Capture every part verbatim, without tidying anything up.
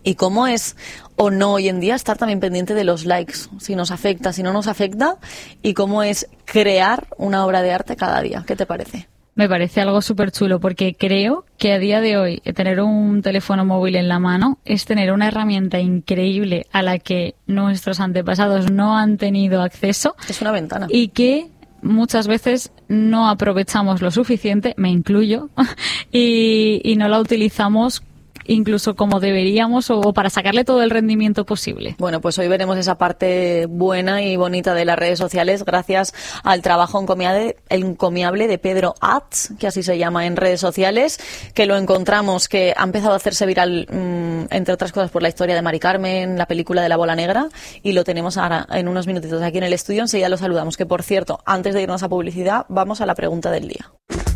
y cómo es o no hoy en día estar también pendiente de los likes, si nos afecta, si no nos afecta, y cómo es crear una obra de arte cada día. ¿Qué te parece? Me parece algo súper chulo porque creo que a día de hoy tener un teléfono móvil en la mano es tener una herramienta increíble a la que nuestros antepasados no han tenido acceso. Es una ventana. Y que muchas veces no aprovechamos lo suficiente, me incluyo, y, y no la utilizamos incluso como deberíamos o para sacarle todo el rendimiento posible. Bueno, pues hoy veremos esa parte buena y bonita de las redes sociales gracias al trabajo encomiable, encomiable de Pedro Atz, que así se llama en redes sociales, que lo encontramos, que ha empezado a hacerse viral, mmm, entre otras cosas, por la historia de Mari Carmen, la película de la bola negra, y lo tenemos ahora en unos minutitos aquí en el estudio. Enseguida lo saludamos, que por cierto, antes de irnos a publicidad, vamos a la pregunta del día.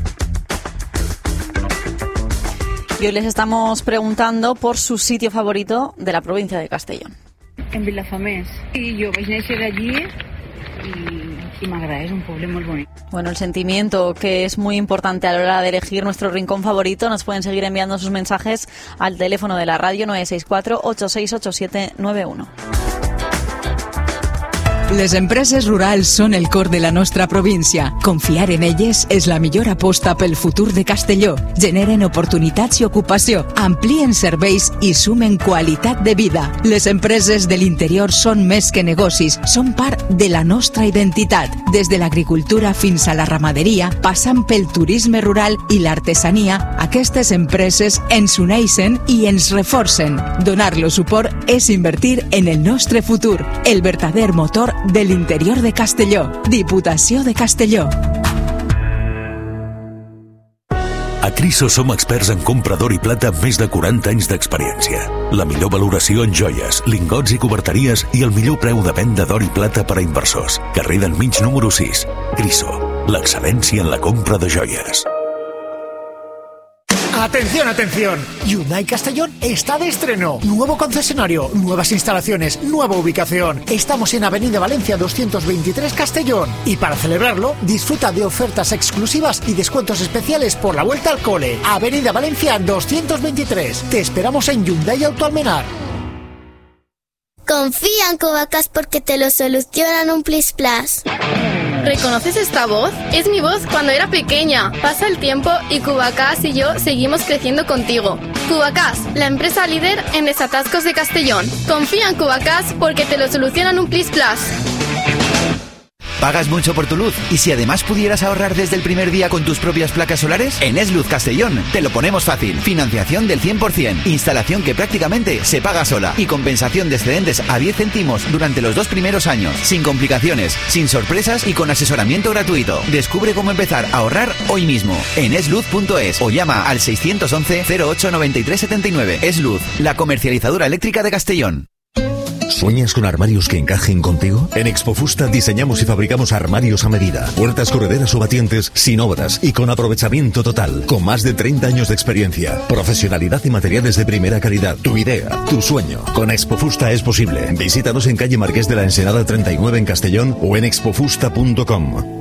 Y hoy les estamos preguntando por su sitio favorito de la provincia de Castellón. En Vilafamés. Y yo vaig néixer allí y, y m'agrada, es un pueblo muy bonito. Bueno, el sentimiento que es muy importante a la hora de elegir nuestro rincón favorito. Nos pueden seguir enviando sus mensajes al teléfono de la radio nueve seis cuatro ocho seis ocho siete nueve uno. Les empreses rurals són el cor de la nostra província. Confiar en elles és la millor aposta pel futur de Castelló. Generen oportunitats i ocupació, amplien serveis i sumen qualitat de vida. Les empreses de l'interior són més que negocis, són part de la nostra identitat. Des de l'agricultura fins a la ramaderia, passant pel turisme rural i l'artesania, aquestes empreses ens uneixen i ens reforcen. Donar-los suport és invertir en el nostre futur, el verdader motor de l'interior de Castelló. Diputació de Castelló. A Criso som experts en compra d'or i plata amb més de quaranta anys d'experiència. La millor valoració en joies, lingots i coberteries i el millor preu de venda d'or i plata per a inversors. Carrer del Mig número sis. Criso, l'excel·lència en la compra de joies. Atención, atención. Hyundai Castellón está de estreno. Nuevo concesionario, nuevas instalaciones, nueva ubicación. Estamos en Avenida Valencia doscientos veintitrés Castellón. Y para celebrarlo, disfruta de ofertas exclusivas y descuentos especiales por la vuelta al cole. Avenida Valencia doscientos veintitrés. Te esperamos en Hyundai Auto Almenar. Confía en Cubacas porque te lo solucionan un plis plas. ¿Reconoces esta voz? Es mi voz cuando era pequeña. Pasa el tiempo y Cubacas y yo seguimos creciendo contigo. Cubacas, la empresa líder en desatascos de Castellón. Confía en Cubacas porque te lo solucionan un plis plas. ¿Pagas mucho por tu luz? ¿Y si además pudieras ahorrar desde el primer día con tus propias placas solares? En Esluz Castellón te lo ponemos fácil. Financiación del cien por ciento. Instalación que prácticamente se paga sola. Y compensación de excedentes a diez céntimos durante los dos primeros años. Sin complicaciones, sin sorpresas y con asesoramiento gratuito. Descubre cómo empezar a ahorrar hoy mismo en esluz punto es o llama al seiscientos once cero ocho noventa y tres setenta y nueve. Esluz, la comercializadora eléctrica de Castellón. ¿Sueñas con armarios que encajen contigo? En Expofusta diseñamos y fabricamos armarios a medida, puertas correderas o batientes sin obras y con aprovechamiento total, con más de treinta años de experiencia, profesionalidad y materiales de primera calidad. Tu idea, tu sueño, con Expofusta es posible. Visítanos en calle Marqués de la Ensenada treinta y nueve en Castellón o en expofusta punto com.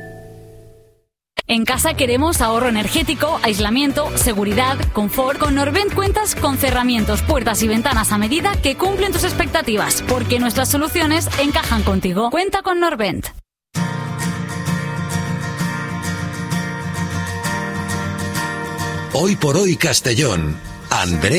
En casa queremos ahorro energético, aislamiento, seguridad, confort. Con Norvent cuentas con cerramientos, puertas y ventanas a medida que cumplen tus expectativas, porque nuestras soluciones encajan contigo. Cuenta con Norvent. Hoy por hoy Castellón. Andrés